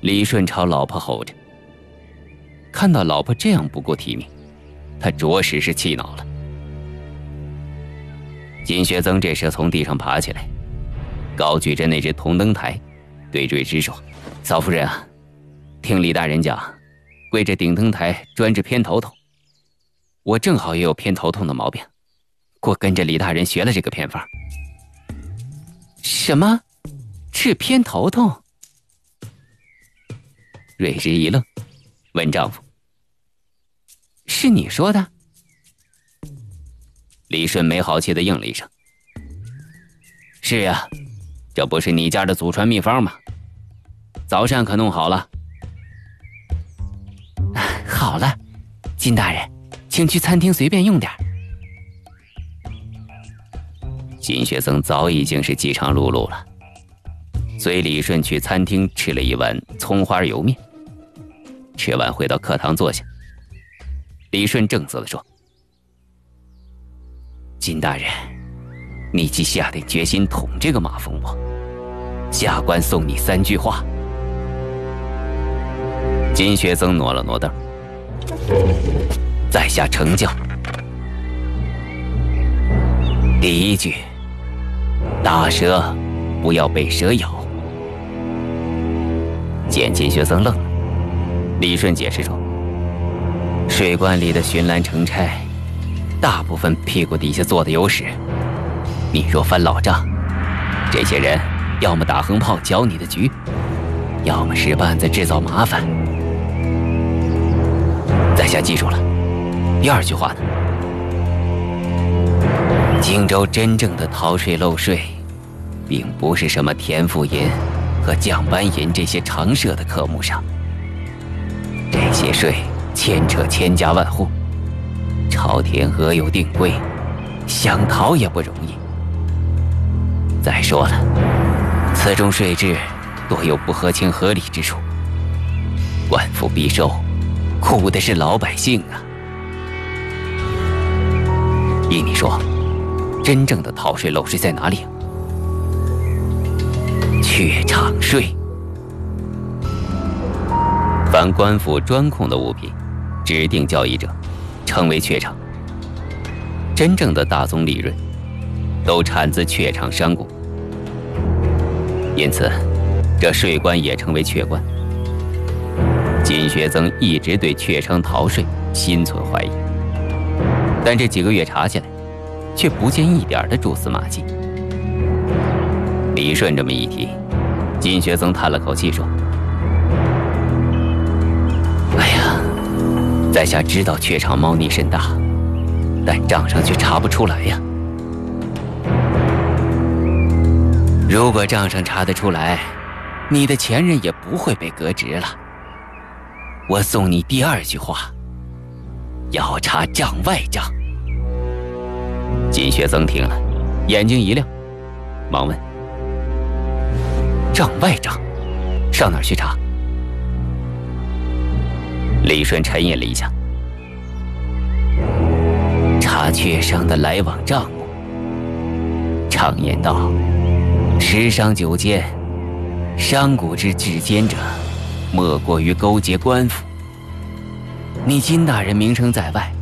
李顺朝老婆吼着。看到老婆这样不顾体面，他着实是气恼了。金学增这时从地上爬起来，高举着那只铜灯台，对瑞芝说：“嫂夫人啊，听李大人讲，跪着顶灯台专治偏头痛。我正好也有偏头痛的毛病，我跟着李大人学了这个偏方。”什么？治偏头痛？瑞芝一愣，问丈夫：“是你说的？”李顺没好气地应了一声：“是呀，这不是你家的祖传秘方吗？早膳可弄好了。”好了，金大人，请去餐厅随便用点。金学增早已经是饥肠辘辘了，随李顺去餐厅吃了一碗葱花油面。吃完回到课堂坐下，李顺正色地说：“金大人，你既下定决心捅这个马蜂窝，下官送你3句话。”金学增挪了挪凳：“在下承教。第1句，大蛇不要被蛇咬。”见金学增愣了，李顺解释说：“水罐里的寻蓝成钗，大部分屁股底下坐的有屎。你若翻老账，这些人要么打横炮搅你的局，要么使绊子制造麻烦。在下记住了。第2句话呢？荆州真正的逃税漏税，并不是什么田赋银和降班银这些常设的科目上。这些税牵扯千家万户，朝廷额有定规，想逃也不容易。再说了，此种税制多有不合情合理之处，官府必收，苦的是老百姓啊。依你说，真正的逃税漏税在哪里？榷场税。凡官府专控的物品，指定交易者，称为榷场。真正的大宗利润，都产自榷场商贾，因此，这税官也称为榷官。金学增一直对榷城逃税心存怀疑，但这几个月查下来，却不见一点的蛛丝马迹。李顺这么一提，金学增叹了口气说：“哎呀，在下知道榷场猫腻甚大，但账上却查不出来呀。如果账上查得出来，你的前任也不会被革职了。我送你第2句话，要查账外账。”金学增听了，眼睛一亮，忙问：“账外账，上哪儿去查？”李顺沉吟了一下：“查榷商的来往账目。常言道，食商九奸，商贾之至奸者，莫过于勾结官府。你金大人名声在外，